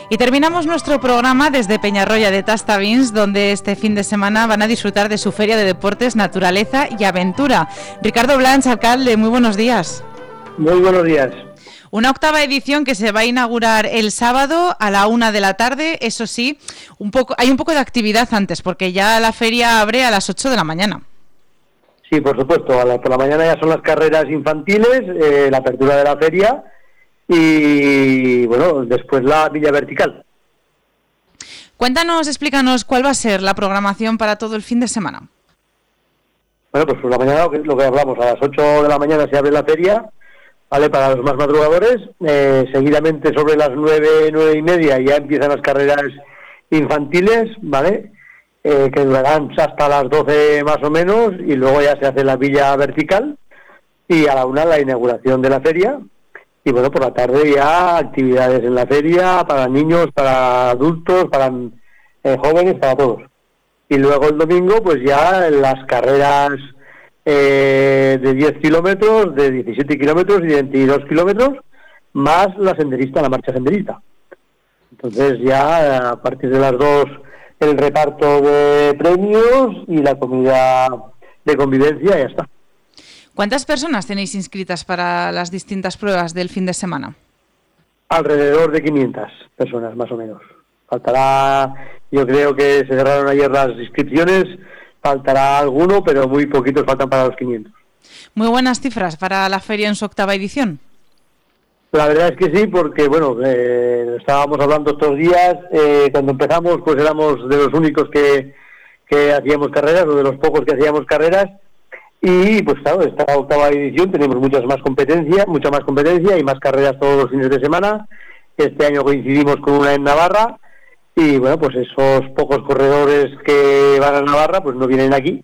Y terminamos nuestro programa desde Peñarroya de Tastavins, donde este fin de semana van a disfrutar de su feria de deportes, naturaleza y aventura. Ricardo Blanch, alcalde, muy buenos días. Muy buenos días. Una 8ª edición que se va a inaugurar el sábado a la 1 de la tarde. Eso sí, hay un poco de actividad antes, porque ya la feria abre a las 8 de la mañana. Sí, por supuesto. Por la mañana ya son las carreras infantiles, la apertura de la feria y, bueno, después la Villa Vertical. Cuéntanos, explícanos cuál va a ser la programación para todo el fin de semana. Bueno, pues por la mañana lo que hablamos, a las 8 de la mañana se abre la feria, ¿vale? Para los más madrugadores. Seguidamente sobre las 9:30 ya empiezan las carreras infantiles, ¿vale? Que durarán hasta las 12 más o menos, y luego ya se hace la Villa Vertical y a la 1 la inauguración de la feria. Y bueno, por la tarde ya actividades en la feria para niños, para adultos, para jóvenes, para todos. Y luego el domingo pues ya las carreras de 10 kilómetros, de 17 kilómetros y de 22 kilómetros, más la senderista, la marcha senderista. Entonces ya a partir de las 2 el reparto de premios y la comida de convivencia, ya está. ¿Cuántas personas tenéis inscritas para las distintas pruebas del fin de semana? Alrededor de 500 personas, más o menos. Faltará, yo creo que se cerraron ayer las inscripciones, faltará alguno, pero muy poquitos faltan para los 500. Muy buenas cifras para la feria en su 8ª edición. La verdad es que sí, porque bueno, estábamos hablando estos días, cuando empezamos pues éramos de los únicos que hacíamos carreras, o de los pocos que hacíamos carreras, y pues claro, esta 8ª edición tenemos mucha más competencia y más carreras todos los fines de semana. Este año coincidimos con una en Navarra, y bueno, pues esos pocos corredores que van a Navarra pues no vienen aquí.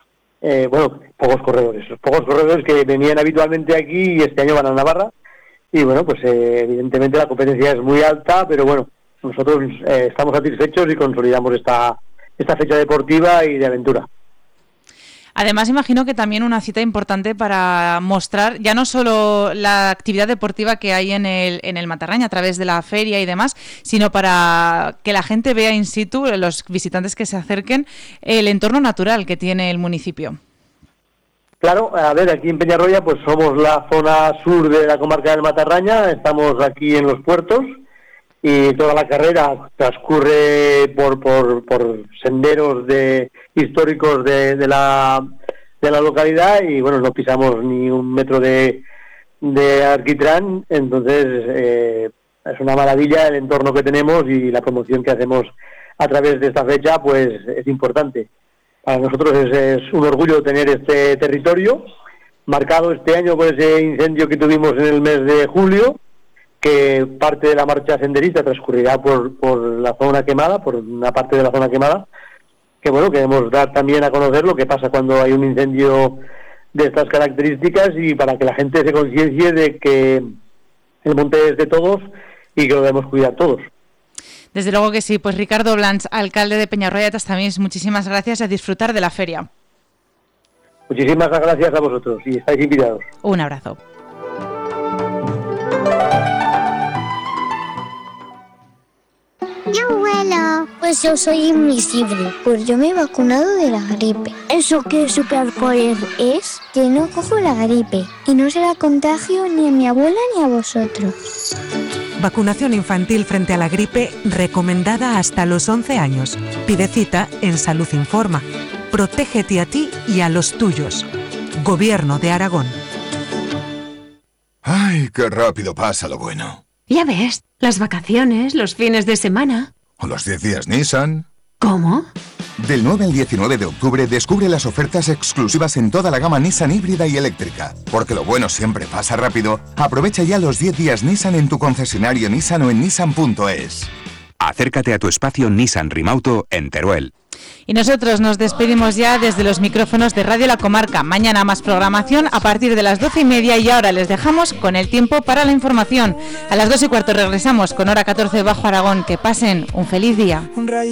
Pocos corredores que venían habitualmente aquí y este año van a Navarra. Y bueno, pues evidentemente la competencia es muy alta, pero bueno, nosotros estamos satisfechos y consolidamos esta fecha deportiva y de aventura. Además, imagino que también una cita importante para mostrar ya no solo la actividad deportiva que hay en el Matarraña a través de la feria y demás, sino para que la gente vea in situ, los visitantes que se acerquen, el entorno natural que tiene el municipio. Claro, a ver, aquí en Peñarroya pues somos la zona sur de la comarca del Matarraña, estamos aquí en los puertos y toda la carrera transcurre por senderos históricos de la localidad y bueno, no pisamos ni un metro de alquitrán, entonces es una maravilla el entorno que tenemos y la promoción que hacemos a través de esta fecha pues es importante. Para nosotros es un orgullo tener este territorio, marcado este año por ese incendio que tuvimos en el mes de julio, que parte de la marcha senderista transcurrirá por la zona quemada, por una parte de la zona quemada, que bueno, queremos dar también a conocer lo que pasa cuando hay un incendio de estas características y para que la gente se conciencie de que el monte es de todos y que lo debemos cuidar todos. Desde luego que sí. Pues Ricardo Blanch, alcalde de Peñarroya de Tastavins, muchísimas gracias y a disfrutar de la feria. Muchísimas gracias a vosotros y estáis invitados. Un abrazo. Abuela, pues yo soy invisible, pues yo me he vacunado de la gripe. ¿Eso qué superpoder es? Que no cojo la gripe y no se la contagio ni a mi abuela ni a vosotros. Vacunación infantil frente a la gripe recomendada hasta los 11 años. Pide cita en Salud Informa. Protégete a ti y a los tuyos. Gobierno de Aragón. ¡Ay, qué rápido pasa lo bueno! Ya ves, las vacaciones, los fines de semana. ¿O los 10 días Nissan? ¿Cómo? Del 9 al 19 de octubre descubre las ofertas exclusivas en toda la gama Nissan híbrida y eléctrica. Porque lo bueno siempre pasa rápido. Aprovecha ya los 10 días Nissan en tu concesionario Nissan o en nissan.es. Acércate a tu espacio Nissan Rimauto en Teruel. Y nosotros nos despedimos ya desde los micrófonos de Radio La Comarca. Mañana más programación a partir de las 12:30 y ahora les dejamos con el tiempo para la información. A las 2:15 regresamos con hora 14 Bajo Aragón. Que pasen un feliz día.